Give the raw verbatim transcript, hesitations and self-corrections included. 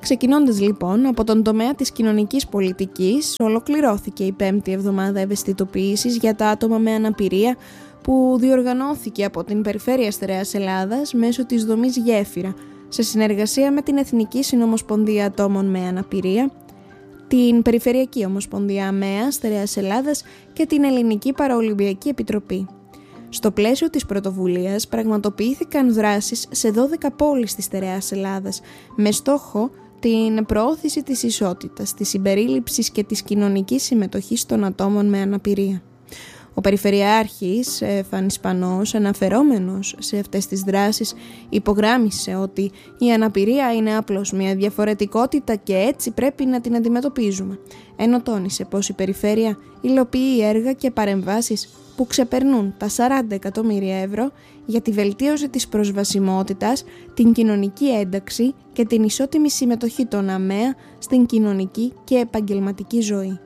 Ξεκινώντας λοιπόν από τον τομέα της κοινωνικής πολιτικής, ολοκληρώθηκε η πέμπτη εβδομάδα ευαισθητοποίησης για τα άτομα με αναπηρία που διοργανώθηκε από την Περιφέρεια Στερεάς Ελλάδας μέσω της δομής Γέφυρα, σε συνεργασία με την Εθνική Συνομοσπονδία Ατόμων με Αναπηρία, την Περιφερειακή Ομοσπονδία ΑΜΕΑ Στερεάς Ελλάδας και την Ελληνική Παραολυμπιακή Επιτροπή. Στο πλαίσιο της πρωτοβουλίας πραγματοποιήθηκαν δράσεις σε δώδεκα πόλεις της Στερεάς Ελλάδας με στόχο την προώθηση της ισότητας, της συμπερίληψης και της κοινωνικής συμμετοχής των ατόμων με αναπηρία. Ο Περιφερειάρχης Φάνης Πανός, αναφερόμενος σε αυτές τις δράσεις, υπογράμμισε ότι η αναπηρία είναι απλώς μια διαφορετικότητα και έτσι πρέπει να την αντιμετωπίζουμε, ενώ τόνισε πως η Περιφέρεια υλοποιεί έργα και παρεμβάσεις που ξεπερνούν τα σαράντα εκατομμύρια ευρώ για τη βελτίωση της προσβασιμότητας, την κοινωνική ένταξη και την ισότιμη συμμετοχή των ΑΜΕΑ στην κοινωνική και επαγγελματική ζωή.